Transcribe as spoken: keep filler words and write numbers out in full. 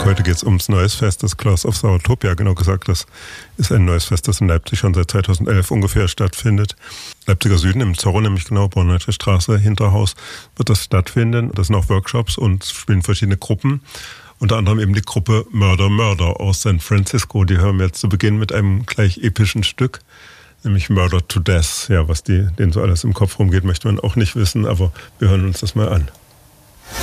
Heute geht es ums Neues Fest, das Claws of Sourtopia. Genau gesagt, das ist ein neues Fest, das in Leipzig schon seit zweitausendelf ungefähr stattfindet. Leipziger Süden, im Zorro, nämlich genau, Bornholzer Straße, Hinterhaus, wird das stattfinden. Das sind auch Workshops und spielen verschiedene Gruppen. Unter anderem eben die Gruppe Murder Murder aus San Francisco. Die hören wir jetzt zu Beginn mit einem gleich epischen Stück, nämlich Murder to Death. Ja, was die, denen so alles im Kopf rumgeht, möchte man auch nicht wissen, aber wir hören uns das mal an.